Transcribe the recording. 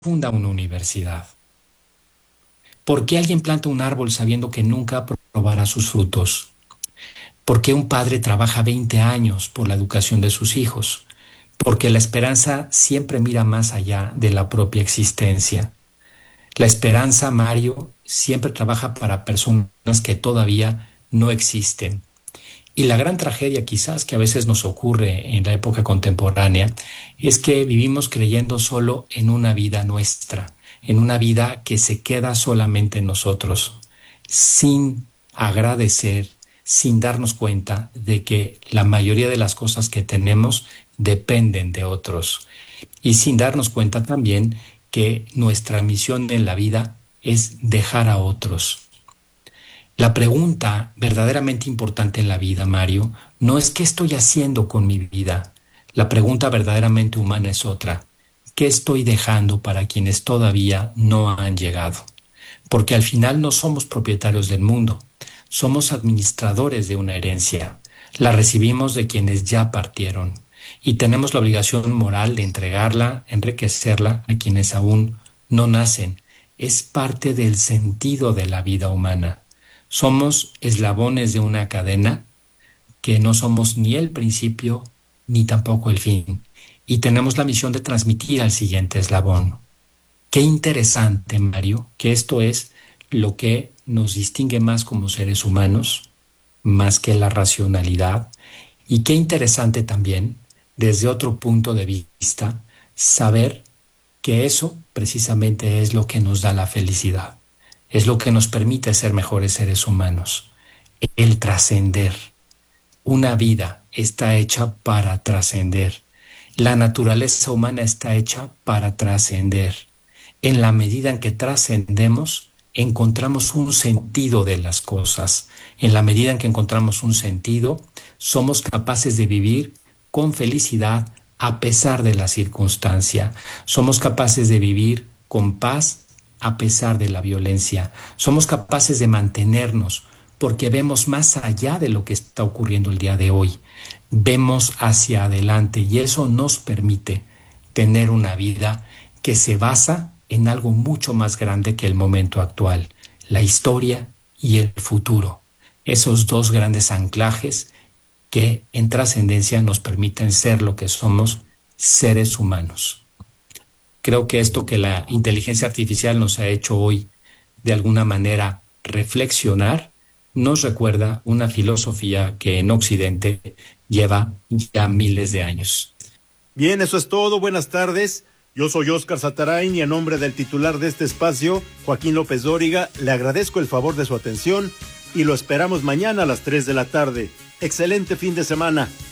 funda una universidad? ¿Por qué alguien planta un árbol sabiendo que nunca probará sus frutos? ¿Por qué un padre trabaja 20 años por la educación de sus hijos? Porque la esperanza siempre mira más allá de la propia existencia. La esperanza, Mario, siempre trabaja para personas que todavía no existen. Y la gran tragedia quizás que a veces nos ocurre en la época contemporánea es que vivimos creyendo solo en una vida nuestra, en una vida que se queda solamente en nosotros, sin agradecer, sin darnos cuenta de que la mayoría de las cosas que tenemos dependen de otros y sin darnos cuenta también que nuestra misión en la vida es dejar a otros. La pregunta verdaderamente importante en la vida, Mario, no es qué estoy haciendo con mi vida. La pregunta verdaderamente humana es otra. ¿Qué estoy dejando para quienes todavía no han llegado? Porque al final no somos propietarios del mundo, somos administradores de una herencia. La recibimos de quienes ya partieron y tenemos la obligación moral de entregarla, enriquecerla a quienes aún no nacen. Es parte del sentido de la vida humana. Somos eslabones de una cadena que no somos ni el principio ni tampoco el fin. Y tenemos la misión de transmitir al siguiente eslabón. Qué interesante, Mario, que esto es lo que nos distingue más como seres humanos, más que la racionalidad. Y qué interesante también, desde otro punto de vista, saber que eso precisamente es lo que nos da la felicidad, es lo que nos permite ser mejores seres humanos, el trascender. Una vida está hecha para trascender. La naturaleza humana está hecha para trascender. En la medida en que trascendemos, encontramos un sentido de las cosas. En la medida en que encontramos un sentido, somos capaces de vivir con felicidad a pesar de la circunstancia. Somos capaces de vivir con paz a pesar de la violencia. Somos capaces de mantenernos porque vemos más allá de lo que está ocurriendo el día de hoy. Vemos hacia adelante y eso nos permite tener una vida que se basa en algo mucho más grande que el momento actual, la historia y el futuro. Esos dos grandes anclajes que en trascendencia nos permiten ser lo que somos, seres humanos. Creo que esto que la inteligencia artificial nos ha hecho hoy de alguna manera reflexionar, nos recuerda una filosofía que en Occidente lleva ya miles de años. Bien, eso es todo. Buenas tardes. Yo soy Óscar Satarain y en nombre del titular de este espacio, Joaquín López Dóriga, le agradezco el favor de su atención y lo esperamos mañana a las 3 de la tarde. Excelente fin de semana.